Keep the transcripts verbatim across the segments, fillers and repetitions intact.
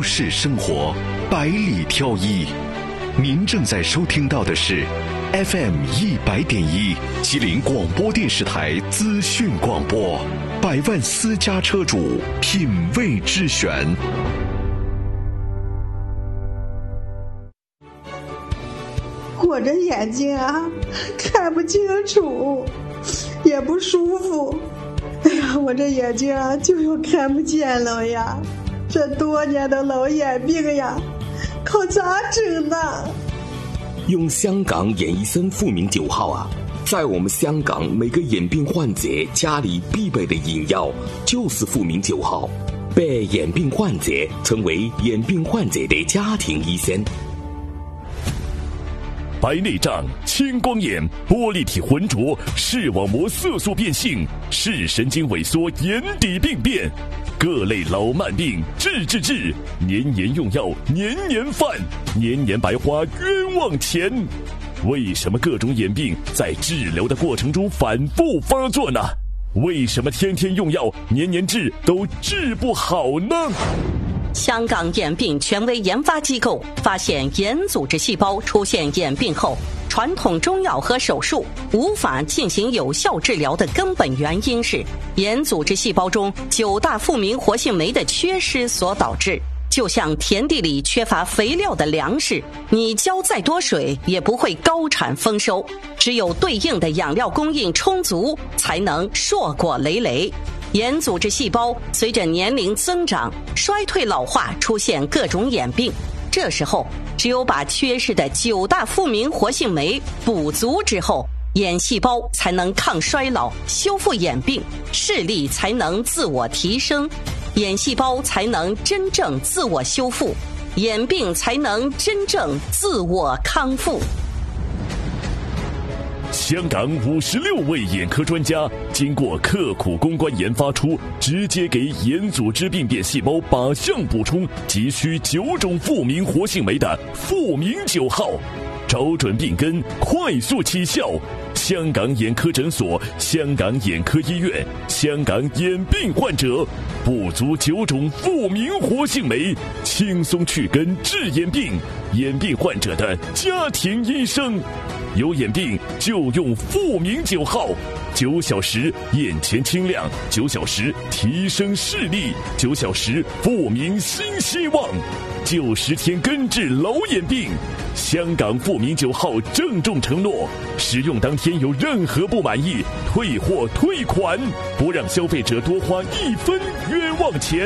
市生活，百里挑一。您正在收听到的是 F M 一百点一吉林广播电视台资讯广播，百万私家车主品味之选。 我这眼睛啊，看不清楚，也不舒服。哎呀，我这眼睛啊，就要看不见了呀！这多年的老眼病呀，可咋整呢？ 用香港眼医生复明九号啊，在我们香港每个眼病患者家里必备的饮药就是复明九号，被眼病患者称为眼病患者的家庭医生。 白内障、青光眼、玻璃体浑浊、视网膜色素变性、视神经萎缩、眼底病变，各类老慢病治治治，年年用药年年犯，年年白花冤枉钱。为什么各种眼病在治疗的过程中反复发作呢？为什么天天用药年年治都治不好呢？ 香港眼病权威研发机构发现，眼组织细胞出现眼病后，传统中药和手术无法进行有效治疗的根本原因是眼组织细胞中九大复明活性酶的缺失所导致。就像田地里缺乏肥料的粮食，你浇再多水也不会高产丰收，只有对应的养料供应充足，才能硕果累累。眼组织细胞随着年龄增长、衰退老化，出现各种眼病。这时候，只有把缺失的九大复明活性酶补足之后，眼细胞才能抗衰老、修复眼病，视力才能自我提升，眼细胞才能真正自我修复，眼病才能真正自我康复。 香港五十六位眼科专家经过刻苦攻关研发出直接给眼组织病变细胞靶向补充急需九种复明活性酶的复明九号，找准病根，快速起效。香港眼科诊所、香港眼科医院、香港眼病患者补足九种复明活性酶，轻松去根治眼病。眼病患者的家庭医生，有眼病就用复明九号，九小时眼前清亮，九小时提升视力，九小时复明新希望，九十天根治老眼病。香港复明九号郑重承诺，使用当天有任何不满意，退货退款，不让消费者多花一分冤枉钱。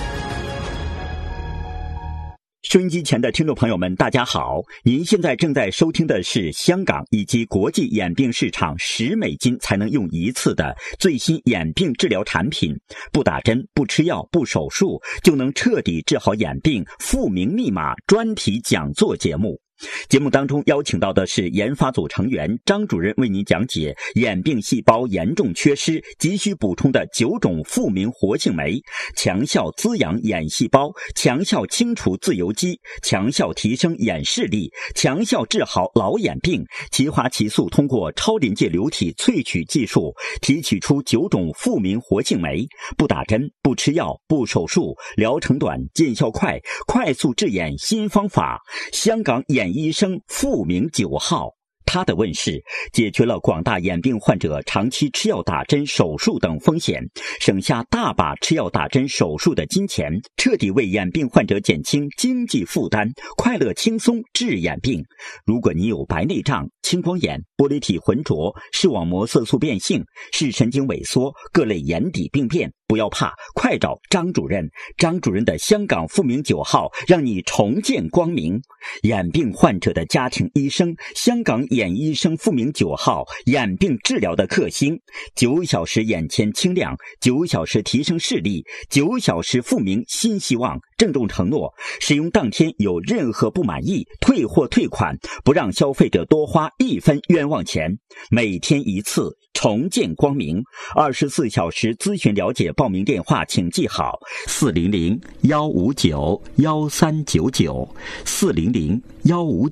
收音机前的听众朋友们，大家好！您现在正在收听的是香港以及国际眼病市场十美金才能用一次的最新眼病治疗产品，不打针、不吃药、不手术就能彻底治好眼病复明密码专题讲座节目。节目当中邀请到的是研发组成员张主任，为您讲解眼病细胞严重缺失急需补充的九种复明活性酶，强效滋养眼细胞，强效清除自由基，强效提升眼视力，强效治好老眼病。奇华奇素通过超临界流体萃取技术提取出九种复明活性酶，不打针、不吃药、不手术，疗程短、见效快，快速治眼新方法。香港眼医生复明九号，它的问世解决了广大眼病患者长期吃药打针手术等风险，省下大把吃药打针手术的金钱，彻底为眼病患者减轻经济负担，快乐轻松治眼病。如果你有白内障、青光眼、玻璃体浑浊、视网膜色素变性、视神经萎缩、各类眼底病变，不要怕，快找张主任。张主任的香港复明九号，让你重见光明。眼病患者的家庭医生，香港眼医生复明九号，眼病治疗的克星。九小时眼前清亮，九小时提升视力，九小时复明新希望。郑重承诺，使用当天有任何不满意，退货退款，不让消费者多花一分冤枉钱。每天一次，重见光明。二十四小时咨询了解报名电话请记好：四零零幺五九幺三九九，四零零幺五